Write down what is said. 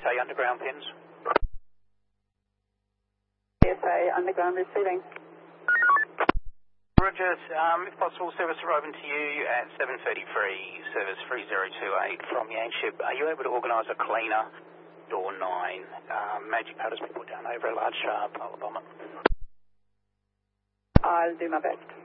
PSA underground pins. PSA underground receiving. Roger, if possible, service arriving to you at 7:33, service 3028 from Yanship. Are you able to organise a cleaner, door 9? Magic powder's been put down over a large polar bomber. I'll do my best.